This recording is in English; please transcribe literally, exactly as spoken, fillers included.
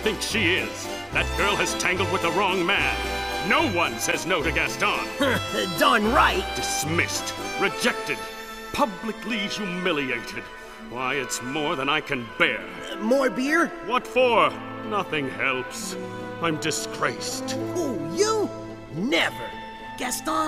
thinks she is? That girl has tangled with the wrong man. No one says no to Gaston. Darn right. Dismissed, rejected, publicly humiliated. Why, it's more than I can bear. Uh, more beer? What for? Nothing helps. I'm disgraced. Who, you? Never. Gaston